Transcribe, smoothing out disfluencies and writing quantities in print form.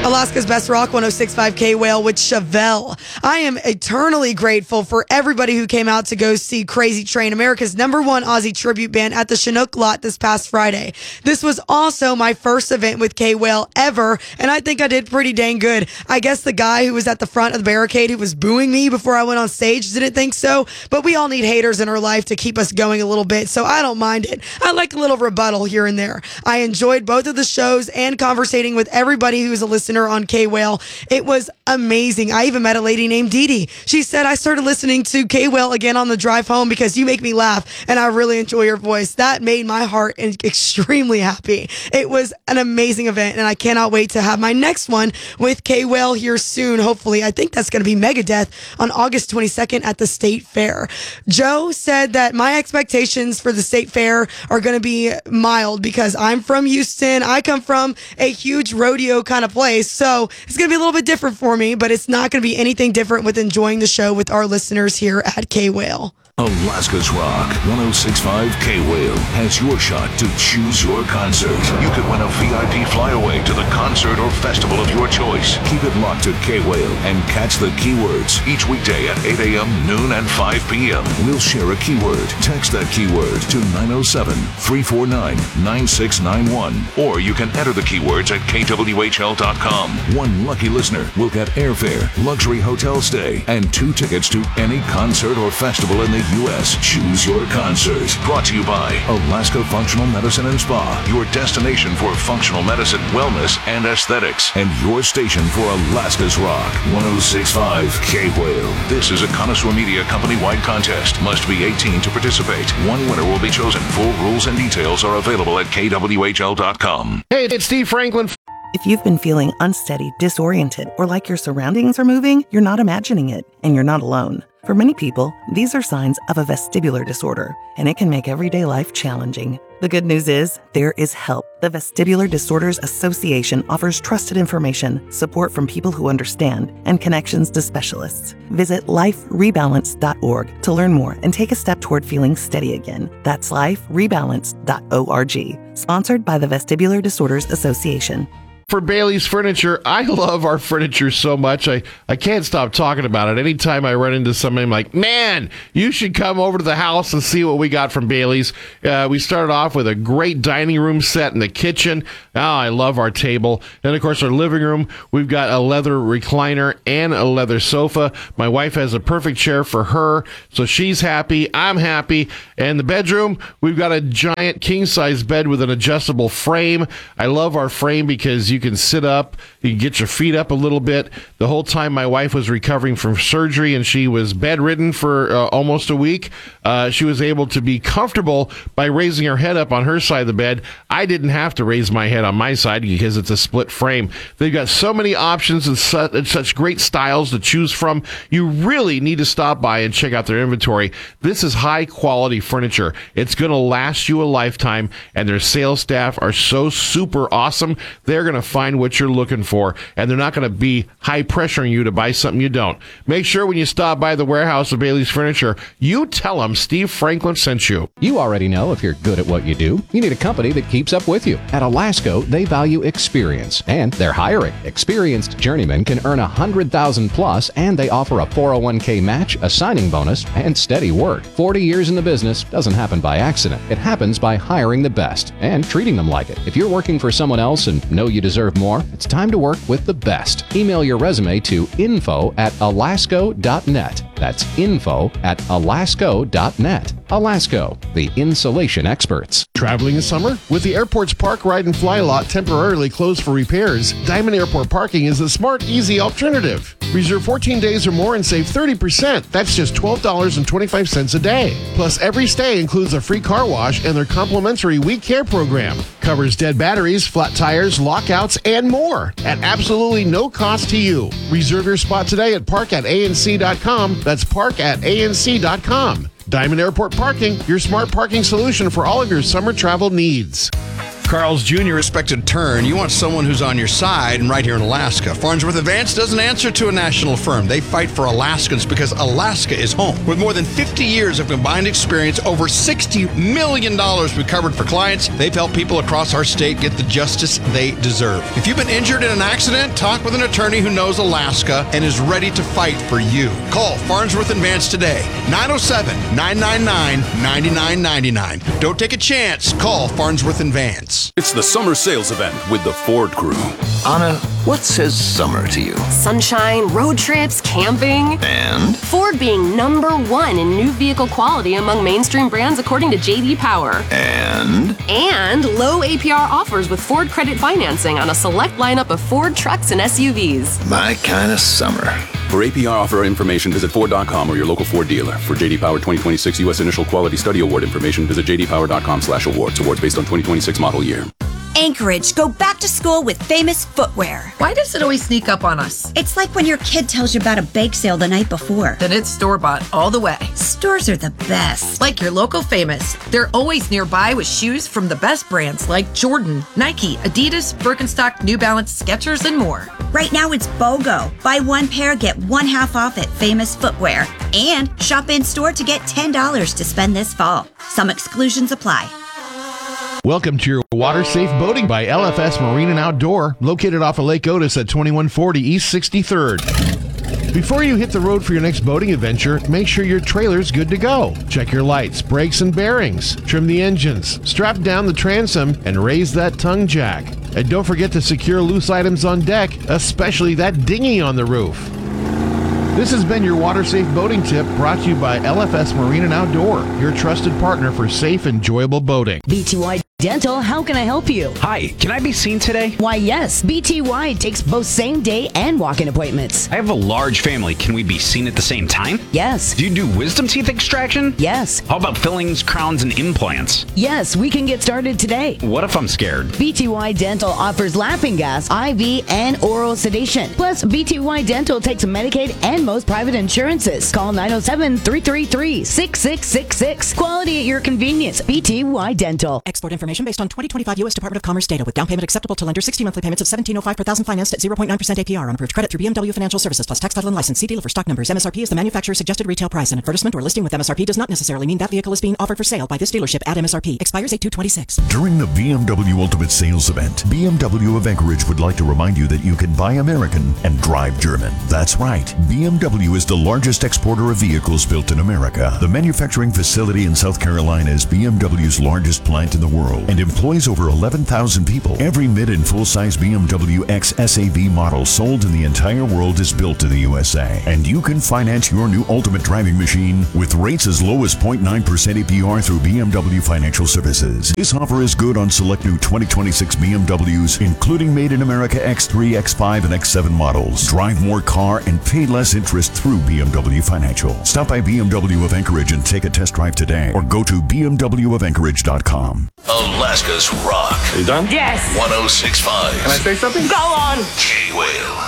Alaska's Best Rock 106.5 K-Whale with Chevelle. I am eternally grateful for everybody who came out to go see Crazy Train, America's #1 Aussie tribute band at the Chinook lot this past Friday. This was also my first event with K-Whale ever, and I think I did pretty dang good. I guess the guy who was at the front of the barricade who was booing me before I went on stage didn't think so, but we all need haters in our life to keep us going a little bit, so I don't mind it. I like a little rebuttal here and there. I enjoyed both of the shows and conversating with everybody who was a listener on K-Whale. It was amazing. I even met a lady named Dee Dee. She said, I started listening to K-Whale again on the drive home because you make me laugh and I really enjoy your voice. That made my heart extremely happy. It was an amazing event and I cannot wait to have my next one with K-Whale here soon. Hopefully, I think that's going to be Megadeth on August 22nd at the State Fair. Joe said that my expectations for the State Fair are going to be mild because I'm from Houston. I come from a huge rodeo kind of place. So it's going to be a little bit different for me, but it's not going to be anything different with enjoying the show with our listeners here at K-Whale. Alaska's Rock 106.5 K-Whale has your shot to choose your concert. You could win a VIP flyaway to the concert or festival of your choice. Keep it locked to K-Whale and catch the keywords each weekday at 8 a.m., noon, and 5 p.m. We'll share a keyword. Text that keyword to 907-349-9691. Or you can enter the keywords at kwhl.com. One lucky listener will get airfare, luxury hotel stay, and 2 tickets to any concert or festival in the U.S. Choose your concert. Brought to you by Alaska Functional Medicine and Spa, your destination for functional medicine, wellness, and aesthetics, and your station for Alaska's Rock 106.5 K-Whale. This is a Connoisseur Media company-wide contest. Must be 18 to participate. One winner will be chosen. Full rules and details are available at kwhl.com. Hey, it's Steve Franklin. If you've been feeling unsteady, disoriented, or like your surroundings are moving, you're not imagining it, and you're not alone. For many people, these are signs of a vestibular disorder, and it can make everyday life challenging. The good news is, there is help. The Vestibular Disorders Association offers trusted information, support from people who understand, and connections to specialists. Visit liferebalance.org to learn more and take a step toward feeling steady again. That's liferebalance.org. Sponsored by the Vestibular Disorders Association. For Bailey's Furniture, I love our furniture so much. I can't stop talking about it. Anytime I run into somebody, I'm like, man, you should come over to the house and see what we got from Bailey's. We started off with a great dining room set in the kitchen. Oh, I love our table. Then, of course, our living room, we've got a leather recliner and a leather sofa. My wife has a perfect chair for her, so she's happy. I'm happy. And the bedroom, we've got a giant king-size bed with an adjustable frame. I love our frame because you can sit up, you can get your feet up a little bit. The whole time my wife was recovering from surgery and she was bedridden for almost a week, she was able to be comfortable by raising her head up on her side of the bed. I didn't have to raise my head on my side because it's a split frame. They've got so many options and such great styles to choose from. You really need to stop by and check out their inventory. This is high quality furniture. It's going to last you a lifetime, and their sales staff are so super awesome. They're going to find what you're looking for, and they're not going to be high pressuring you to buy something you don't. Make sure when you stop by the warehouse of Bailey's Furniture, you tell them Steve Franklin sent you. You already know if you're good at what you do, you need a company that keeps up with you. At Alaska, they value experience, and they're hiring. Experienced journeymen can earn $100,000 plus, and they offer a 401k match, a signing bonus, and steady work. 40 years in the business doesn't happen by accident. It happens by hiring the best and treating them like it. If you're working for someone else and know you deserve more, it's time to work with the best. Email your resume to info@alasco.net. That's info@alasco.net. Alasco, the insulation experts. Traveling this summer? With the airport's Park, Ride, and Fly lot temporarily closed for repairs, Diamond Airport Parking is a smart, easy alternative. Reserve 14 days or more and save 30%. That's just $12.25 a day. Plus, every stay includes a free car wash and their complimentary We Care program. Covers dead batteries, flat tires, lockouts, and more at absolutely no cost to you. Reserve your spot today at park@anc.com. That's park@anc.com. Diamond Airport Parking, your smart parking solution for all of your summer travel needs. Carl's Jr. Expected turn. You want someone who's on your side, and right here in Alaska. Farnsworth Advance doesn't answer to a national firm. They fight for Alaskans because Alaska is home. With more than 50 years of combined experience, over $60 million recovered for clients, they've helped people across our state get the justice they deserve. If you've been injured in an accident, talk with an attorney who knows Alaska and is ready to fight for you. Call Farnsworth Advance today, 907-999-9999. Don't take a chance. Call Farnsworth Advance. It's the summer sales event with the Ford Crew. Anna, what says summer to you? Sunshine, road trips, camping. And? Ford being #1 in new vehicle quality among mainstream brands according to J.D. Power. And? And low APR offers with Ford credit financing on a select lineup of Ford trucks and SUVs. My kind of summer. For APR offer information, visit Ford.com or your local Ford dealer. For J.D. Power 2026 U.S. Initial Quality Study Award information, visit jdpower.com/awards. Awards based on 2026 model year. Anchorage, go back to school with Famous Footwear. Why does it always sneak up on us? It's like when your kid tells you about a bake sale the night before. Then it's store-bought all the way. Stores are the best. Like your local Famous. They're always nearby with shoes from the best brands like Jordan, Nike, Adidas, Birkenstock, New Balance, Skechers, and more. Right now it's BOGO. Buy one pair, get one half off at Famous Footwear. And shop in-store to get $10 to spend this fall. Some exclusions apply. Welcome to your Water Safe Boating by LFS Marine and Outdoor, located off of Lake Otis at 2140 East 63rd. Before you hit the road for your next boating adventure, make sure your trailer's good to go. Check your lights, brakes, and bearings. Trim the engines, strap down the transom, and raise that tongue jack. And don't forget to secure loose items on deck, especially that dinghy on the roof. This has been your Water Safe Boating Tip, brought to you by LFS Marine and Outdoor, your trusted partner for safe, enjoyable boating. BTY Dental, how can I help you? Hi, can I be seen today? Why, yes. BTY takes both same-day and walk-in appointments. I have a large family. Can we be seen at the same time? Yes. Do you do wisdom teeth extraction? Yes. How about fillings, crowns, and implants? Yes, we can get started today. What if I'm scared? BTY Dental offers laughing gas, IV, and oral sedation. Plus, BTY Dental takes Medicaid and most private insurances. Call 907-333-6666. Quality at your convenience. BTY Dental. Export information based on 2025 U.S. Department of Commerce data with down payment acceptable to lender. 60 monthly payments of $17.05 per thousand financed at 0.9% APR on approved credit through BMW Financial Services plus tax title and license. See dealer for stock numbers. MSRP is the manufacturer's suggested retail price. An advertisement or listing with MSRP does not necessarily mean that vehicle is being offered for sale by this dealership at MSRP. Expires 8/2/26. During the BMW Ultimate Sales Event, BMW of Anchorage would like to remind you that you can buy American and drive German. That's right. BMW is the largest exporter of vehicles built in America. The manufacturing facility in South Carolina is BMW's largest plant in the world and employs over 11,000 people. Every mid and full-size BMW X SAV model sold in the entire world is built in the USA. And you can finance your new ultimate driving machine with rates as low as 0.9% APR through BMW Financial Services. This offer is good on select new 2026 BMWs, including Made in America X3, X5, and X7 models. Drive more car and pay less interest through BMW Financial. Stop by BMW of Anchorage and take a test drive today, or go to bmwofanchorage.com. Alaska's Rock. Are you done? Yes. 106.5. Can I say something? Go on. K-Whale.